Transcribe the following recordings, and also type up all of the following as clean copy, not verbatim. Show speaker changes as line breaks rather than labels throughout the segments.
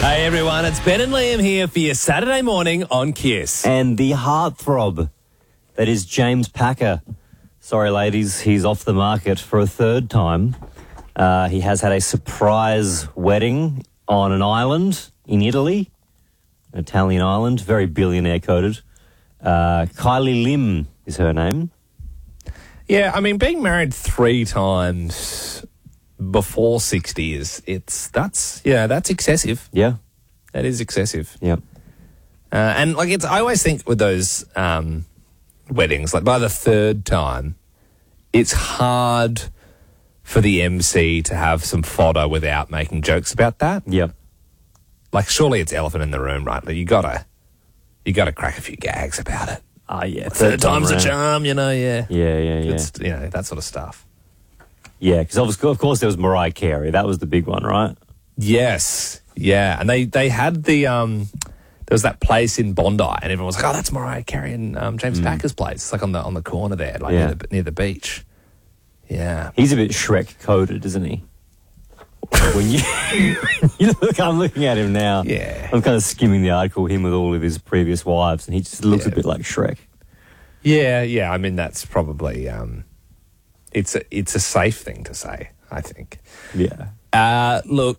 Hey everyone, it's Ben and Liam here for your Saturday morning on Kiss.
And the heartthrob that is James Packer. Sorry, ladies, he's off the market for a third time. He has had a surprise wedding on an island in Italy, an Italian island, very billionaire coded. Kylie Lim is her name.
Yeah, I mean, being married 3 times before 60 that's excessive.
Yeah.
That is excessive.
Yeah.
And I always think with those weddings, like by the 3rd time, it's hard for the MC to have some fodder without making jokes about that.
Yeah.
Like, surely it's elephant in the room, right? Like, you gotta crack a few gags about it.
Ah, yeah.
Third time's a
around.
charm, yeah.
Yeah.
It's, that sort of stuff.
Yeah, because of course there was Mariah Carey. That was the big one, right?
Yes, yeah, and they had the there was that place in Bondi, and everyone was like, "Oh, that's Mariah Carey and James Packer's place." It's like on the corner there, like near the beach. Yeah,
He's a bit Shrek coded, isn't he? When you look, I'm looking at him now.
Yeah.
I'm kind of skimming the article, him with all of his previous wives, and he just looks a bit like Shrek.
yeah. I mean, that's probably it's a safe thing to say, I think.
Yeah.
Look,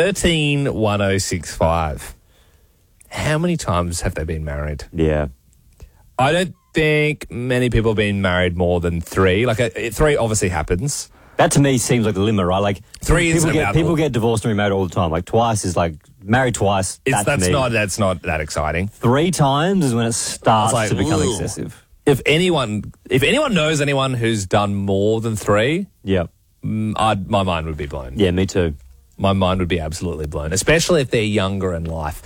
131065. How many times have they been married?
Yeah.
I don't think many people have been married more than 3. Like, 3 obviously happens.
That to me seems like the limit, right? Like
3 is
people get divorced and remarried all the time. Like twice is like married twice.
That's not that exciting.
3 times is when it starts
like,
to become
ooh.
excessive.
If anyone knows anyone who's done more than 3,
Yeah.
my mind would be blown.
Yeah, me too.
My mind would be absolutely blown, especially if they're younger in life.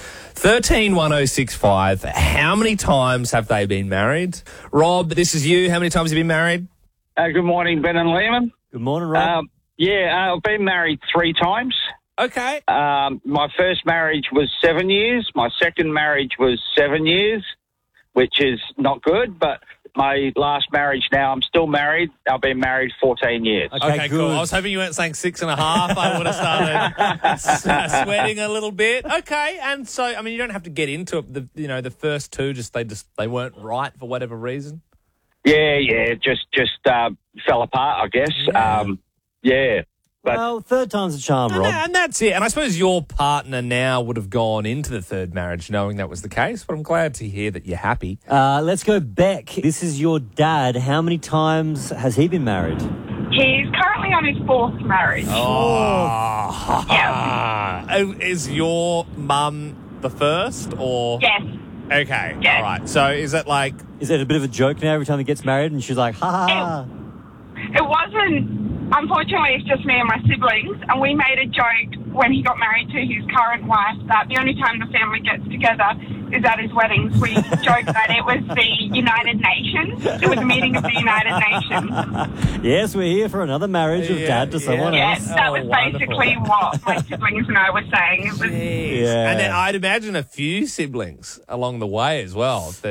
131065. How many times have they been married? Rob, this is you. How many times have you been married?
Good morning, Ben and Lehman.
Good morning, Rob.
I've been married 3 times.
Okay.
My first marriage was 7 years. My second marriage was 7 years, which is not good. But my last marriage now, I'm still married. I've been married 14 years.
Okay, cool. I was hoping you weren't saying 6.5. I would have started sweating a little bit. Okay, and so I mean, you don't have to get into it. The first 2 they weren't right for whatever reason.
Yeah, just fell apart, I guess. But
well, 3rd time's a charm, Rob.
And that's it. And I suppose your partner now would have gone into the 3rd marriage knowing that was the case, but I'm glad to hear that you're happy.
Let's go Beck. This is your dad. How many times has he been married?
He's currently on his 4th marriage.
Oh.
Yeah.
Is your mum the first or?
Yes.
Okay.
Yes.
All right. So is it like...
Is it a bit of a joke now every time he gets married and she's like, ha ha ha?
It wasn't. Unfortunately, it's just me and my siblings, and we made a joke when he got married to his current wife that the only time the family gets together is at his weddings. We joked that it was the United Nations. It was a meeting of the United Nations.
Yes, we're here for another marriage of dad to someone
Yes,
else.
that was
wonderful.
basically what my siblings and I were saying. It was,
Jeez.
Yeah.
And then I'd imagine a few siblings along the way as well.